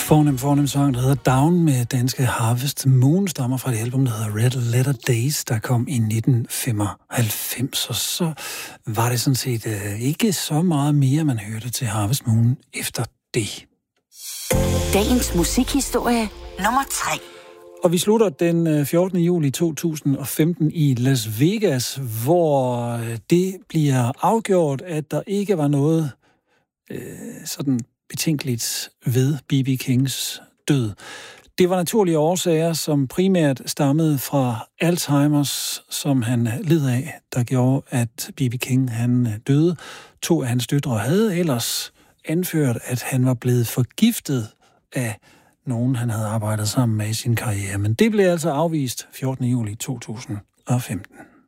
Fornem sang, der hedder Down med danske Harvest Moon, stammer fra det album, der hedder Red Letter Days, der kom i 1995. Og så var det sådan set ikke så meget mere, man hørte til Harvest Moon efter det. Dagens musikhistorie nummer 3. Og vi slutter den 14. juli 2015 i Las Vegas, hvor det bliver afgjort, at der ikke var noget sådan betænkeligt ved B.B. Kings død. Det var naturlige årsager, som primært stammede fra Alzheimers, som han led af, der gjorde, at B.B. King han døde. 2 af hans døtre havde ellers anført, at han var blevet forgiftet af nogen, han havde arbejdet sammen med i sin karriere. Men det blev altså afvist 14. juli 2015.